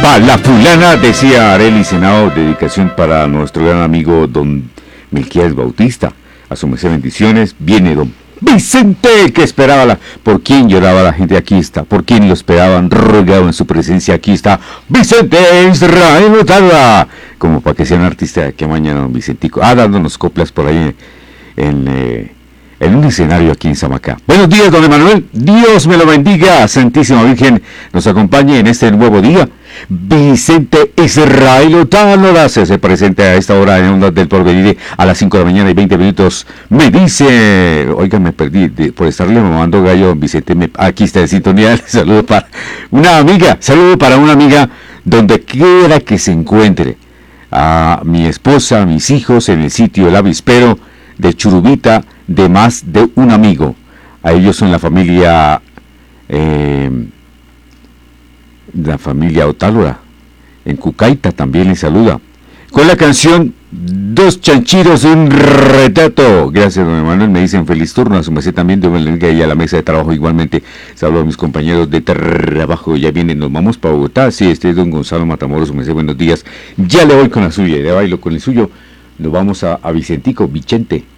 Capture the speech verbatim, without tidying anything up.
Pa' la fulana, decía Arely Senado, dedicación para nuestro gran amigo don Melquiades Bautista. A su merced bendiciones. Viene don Vicente, que esperaba la... ¿Por quién lloraba la gente? Aquí está. ¿Por quién lo esperaban rogado en su presencia? Aquí está Vicente Israel Otálora. Como para que sea un artista de aquí a mañana, don Vicentico. Ah, dándonos coplas por ahí en... en eh, en un escenario aquí en Samacá. Buenos días, don Emanuel. Dios me lo bendiga. Santísima Virgen nos acompañe en este nuevo día. Vicente Israel Otálora se hace presente a esta hora en Ondas del Porvenir a las cinco de la mañana y veinte minutos. Me dice, oiga, me perdí de, por estarle mamando gallo, Vicente, me, aquí está en sintonía. Saludo para una amiga, saludo para una amiga donde quiera que se encuentre. A mi esposa, a mis hijos en el sitio El Avispero de Churubita, de más de un amigo. A ellos son la familia eh, la familia Otálora. En Cucaita también les saluda con la canción Dos Chanchiros, un retrato. Gracias, don Emanuel. Me dicen feliz turno. A su merced también, Dios me bendiga, y a la mesa de trabajo igualmente. Saludos a mis compañeros de trabajo. Ya vienen, nos vamos para Bogotá. Sí, este es don Gonzalo Matamoros. Su merced, buenos días. Ya le voy con la suya, ya bailo con el suyo. Nos vamos a, a Vicentico, Vicente.